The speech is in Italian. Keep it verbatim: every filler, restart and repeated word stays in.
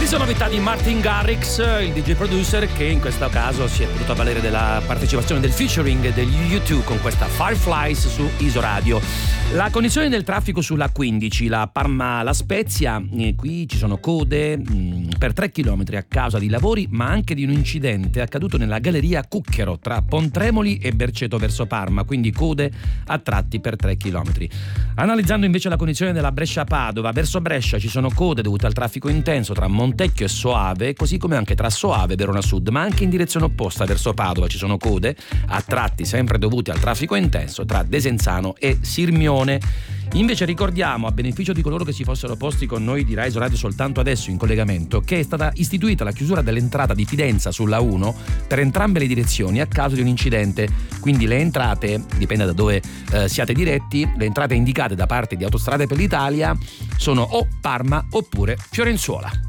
Questa è la novità di Martin Garrix, il D J producer, che in questo caso si è potuto avvalere della partecipazione del featuring degli U due con questa Fireflies su Isoradio. La condizione del traffico sulla quindici, la Parma-La Spezia, eh, qui ci sono code mh, per tre chilometri a causa di lavori, ma anche di un incidente accaduto nella galleria Cucchero tra Pontremoli e Berceto verso Parma, quindi code a tratti per tre chilometri. Analizzando invece la condizione della Brescia-Padova, verso Brescia ci sono code dovute al traffico intenso tra Montecchio e Soave, così come anche tra Soave e Verona Sud, ma anche in direzione opposta verso Padova ci sono code a tratti sempre dovuti al traffico intenso tra Desenzano e Sirmione. Invece ricordiamo, a beneficio di coloro che si fossero posti con noi di Rai Radio soltanto adesso in collegamento, che è stata istituita la chiusura dell'entrata di Fidenza sulla uno per entrambe le direzioni a causa di un incidente, quindi le entrate, dipende da dove eh, siate diretti, le entrate indicate da parte di Autostrade per l'Italia sono o Parma oppure Fiorenzuola.